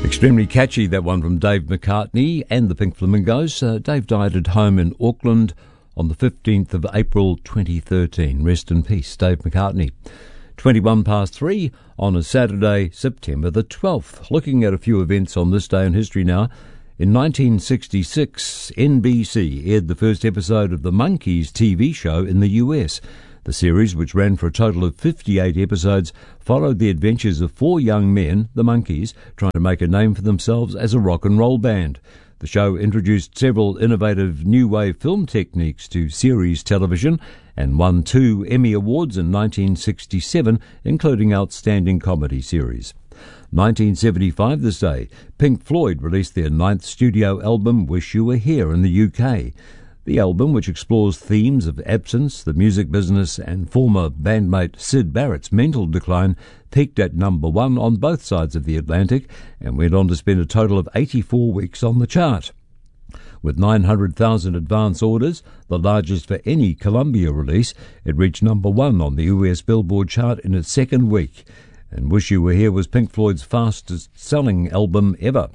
Extremely catchy, that one from Dave McCartney and the Pink Flamingos. Dave died at home in Auckland on the 15th of April 2013. Rest in peace, Dave McCartney. 21 past 3 on a Saturday, September the 12th. Looking at a few events on this day in history now. In 1966, NBC aired the first episode of the Monkees TV show in the US. The series, which ran for a total of 58 episodes, followed the adventures of four young men, the Monkees, trying to make a name for themselves as a rock and roll band. The show introduced several innovative new wave film techniques to series television and won 2 Emmy Awards in 1967, including Outstanding Comedy Series. 1975 this day, Pink Floyd released their 9th studio album, Wish You Were Here, in the UK. The album, which explores themes of absence, the music business, and former bandmate Syd Barrett's mental decline, peaked at number 1 on both sides of the Atlantic and went on to spend a total of 84 weeks on the chart. With 900,000 advance orders, the largest for any Columbia release, it reached number 1 on the US Billboard chart in its second week. And Wish You Were Here was Pink Floyd's fastest-selling album ever.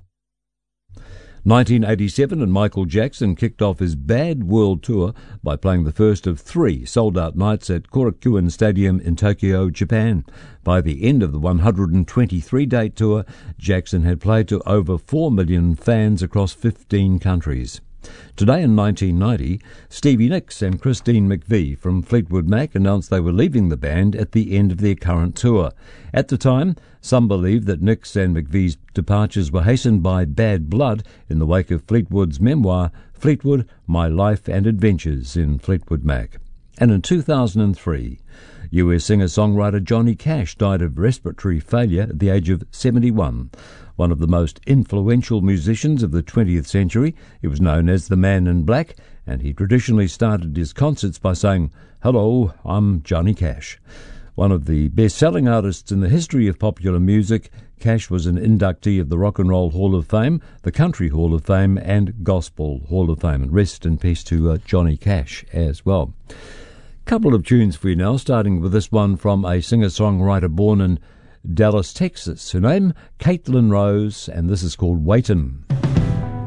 1987, and Michael Jackson kicked off his Bad World Tour by playing the first of 3 sold-out nights at Korakuen Stadium in Tokyo, Japan. By the end of the 123-date tour, Jackson had played to over 4 million fans across 15 countries. Today in 1990, Stevie Nicks and Christine McVie from Fleetwood Mac announced they were leaving the band at the end of their current tour. At the time, some believed that Nicks and McVie's departures were hastened by bad blood in the wake of Fleetwood's memoir, Fleetwood, My Life and Adventures in Fleetwood Mac. And in 2003, US singer-songwriter Johnny Cash died of respiratory failure at the age of 71. One of the most influential musicians of the 20th century, he was known as the Man in Black, and he traditionally started his concerts by saying, "Hello, I'm Johnny Cash." One of the best-selling artists in the history of popular music, Cash was an inductee of the Rock and Roll Hall of Fame, the Country Hall of Fame, and Gospel Hall of Fame. And rest in peace to Johnny Cash as well. Couple of tunes for you now, starting with this one from a singer-songwriter born in Dallas, Texas. Her name, Caitlin Rose, and this is called Waitin'.